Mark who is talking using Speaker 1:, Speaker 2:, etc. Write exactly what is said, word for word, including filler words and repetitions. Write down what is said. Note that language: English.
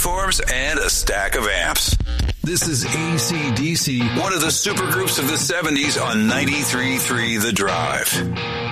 Speaker 1: uniforms, and a stack of amps. This is A C D C, one of the supergroups of the seventies on ninety-three point three The Drive.